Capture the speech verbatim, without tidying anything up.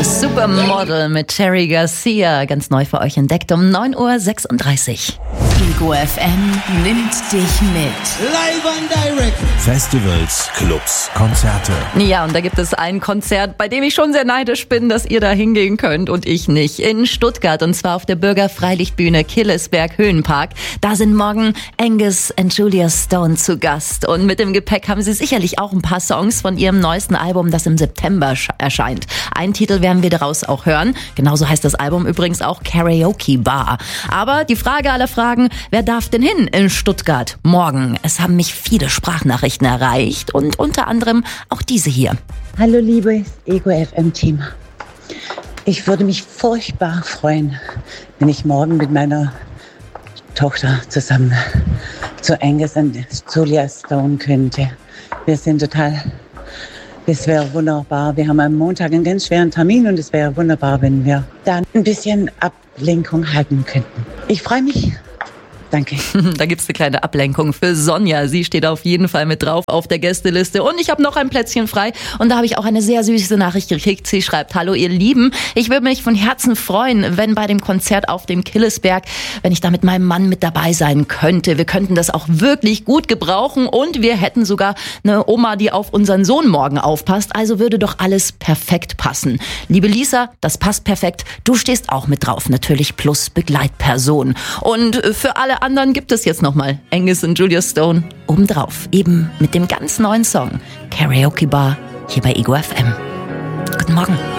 Supermodel mit Cherry Garcia, ganz neu für euch entdeckt um neun Uhr sechsunddreißig. Ego F M nimmt dich mit. Live and direct. Festivals, Clubs, Konzerte. Ja, und da gibt es ein Konzert, bei dem ich schon sehr neidisch bin, dass ihr da hingehen könnt und ich nicht. In Stuttgart, und zwar auf der Bürgerfreilichtbühne Killesberg Höhenpark. Da sind morgen Angus und Julia Stone zu Gast. Und mit dem Gepäck haben sie sicherlich auch ein paar Songs von ihrem neuesten Album, das im September erscheint. Einen Titel werden wir daraus auch hören. Genauso heißt das Album übrigens auch Karaoke Bar. Aber die Frage aller Fragen: Wer darf denn hin in Stuttgart morgen? Es haben mich viele Sprachnachrichten erreicht und unter anderem auch diese hier. Hallo liebes Ego F M-Team. Ich würde mich furchtbar freuen, wenn ich morgen mit meiner Tochter zusammen zu Angus und Julia Stone könnte. Wir sind total... Es wäre wunderbar. Wir haben am Montag einen ganz schweren Termin und es wäre wunderbar, wenn wir dann ein bisschen Ablenkung halten könnten. Ich freue mich. Danke. Da gibt's eine kleine Ablenkung für Sonja. Sie steht auf jeden Fall mit drauf auf der Gästeliste. Und ich habe noch ein Plätzchen frei. Und da habe ich auch eine sehr süße Nachricht gekriegt. Sie schreibt: Hallo ihr Lieben, ich würde mich von Herzen freuen, wenn bei dem Konzert auf dem Killesberg, wenn ich da mit meinem Mann mit dabei sein könnte. Wir könnten das auch wirklich gut gebrauchen. Und wir hätten sogar eine Oma, die auf unseren Sohn morgen aufpasst. Also würde doch alles perfekt passen. Liebe Lisa, das passt perfekt. Du stehst auch mit drauf. Natürlich plus Begleitperson. Und für alle anderen gibt es jetzt nochmal Angus und Julia Stone obendrauf. Eben mit dem ganz neuen Song Karaoke Bar hier bei Ego F M. Guten Morgen.